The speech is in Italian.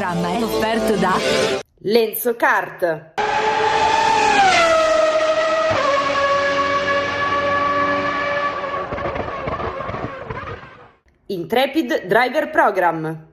programma è offerto da Lenzo Kart. Intrepid Driver Program.